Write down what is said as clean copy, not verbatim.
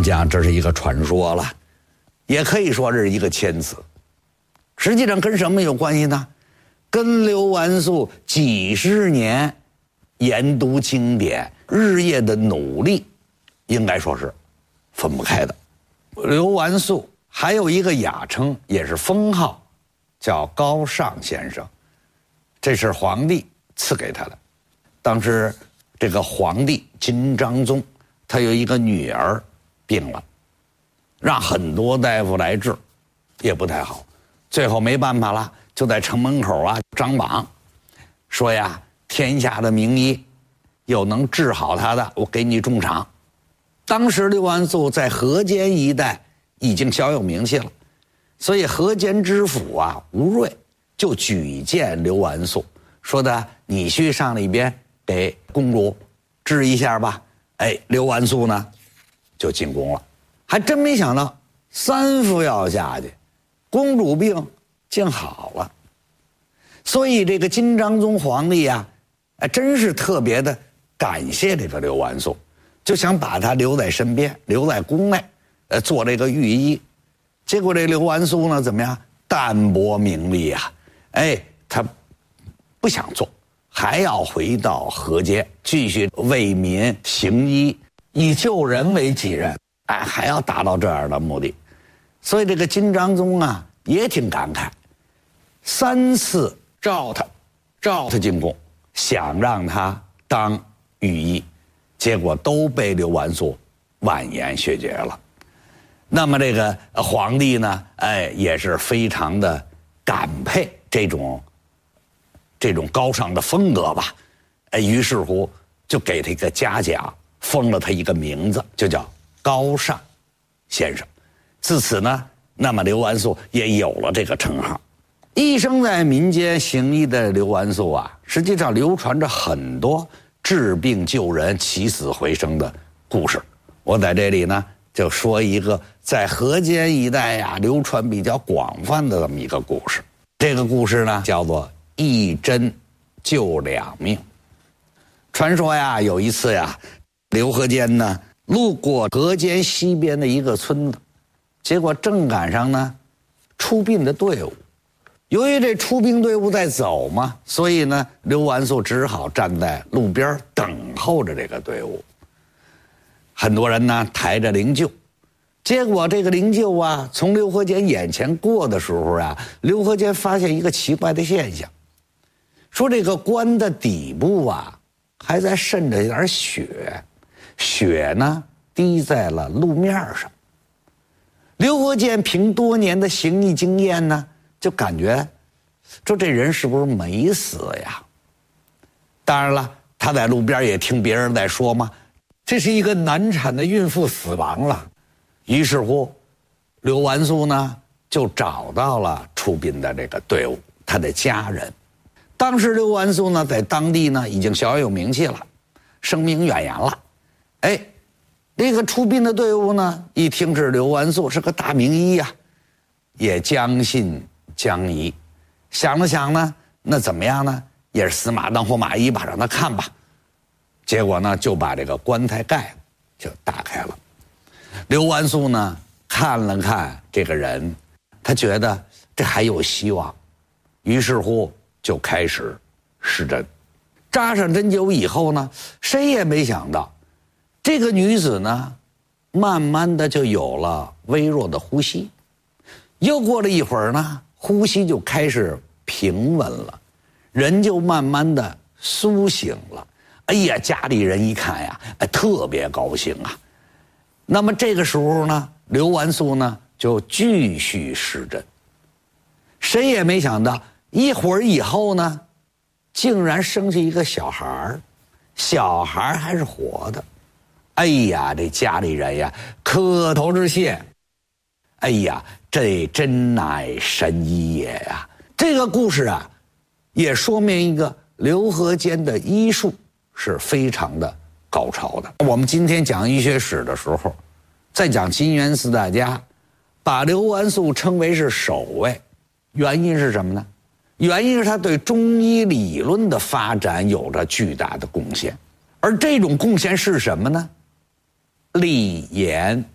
们讲这是一个传说了，也可以说这是一个谦词。实际上跟什么有关系呢？跟刘完素几十年研读经典、日夜的努力，应该说是分不开的。刘完素还有一个雅称，也是封号，叫高尚先生，这是皇帝赐给他的。当时这个皇帝金章宗，他有一个女儿病了，让很多大夫来治，也不太好，最后没办法了，就在城门口张榜，说呀，天下的名医有能治好他的，我给你重赏。当时刘完素在河间一带已经小有名气了，所以河间知府吴瑞就举荐刘完素，说的你去上里边给公主治一下吧。刘完素呢就进宫了，还真没想到3副药下去，公主病竟好了。所以这个金章宗皇帝真是特别的感谢这个刘完素，就想把他留在身边，留在宫内，做这个御医。结果这刘完素呢怎么样？淡泊名利他不想做，还要回到河间继续为民行医，以救人为己任，还要达到这样的目的。所以这个金章宗也挺感慨，3次召他进宫，想让他当御医，结果都被刘完素婉言谢绝了。那么这个皇帝呢也是非常的感佩这种高尚的风格吧，于是乎就给他一个嘉奖，封了他一个名字，就叫高尚先生。自此呢，那么刘完素也有了这个称号。一生在民间行医的刘完素实际上流传着很多治病救人、起死回生的故事。我在这里呢就说一个在河间一带流传比较广泛的这么一个故事。这个故事呢叫做一针救2命。传说有一次刘和间呢路过河间西边的一个村子，结果正赶上呢出殡的队伍。由于这出殡队伍在走嘛，所以呢刘完素只好站在路边等候着这个队伍。很多人呢抬着灵柩，结果这个灵柩从刘和间眼前过的时候刘和间发现一个奇怪的现象，说这个棺的底部还在渗着一点血，血呢滴在了路面上。刘和间凭多年的行医经验呢，就感觉说这人是不是没死呀？当然了，他在路边也听别人在说嘛，这是一个难产的孕妇死亡了。于是乎刘完素呢就找到了出殡的这个队伍，他的家人。当时刘完素呢在当地呢已经小有名气了，声名远扬了。这个出殡的队伍呢一听是刘完素是个大名医也将信将疑，想了想呢，那怎么样呢？也是死马当活马医吧，让他看吧。结果呢就把这个棺材盖就打开了。刘完素呢看了看这个人，他觉得这还有希望，于是乎就开始施针。扎上针灸以后呢，谁也没想到这个女子呢慢慢的就有了微弱的呼吸。又过了一会儿呢，呼吸就开始平稳了，人就慢慢的苏醒了。家里人一看特别高兴那么这个时候呢，刘完素呢就继续施针。谁也没想到一会儿以后呢，竟然生下一个小孩，小孩还是活的。这家里人磕头致谢。这真乃神医也呀！这个故事也说明一个刘和间的医术是非常的高超的。我们今天讲医学史的时候，在讲金元四大家，把刘完素称为是首位，原因是什么呢？原因是他对中医理论的发展有着巨大的贡献。而这种贡献是什么呢？立言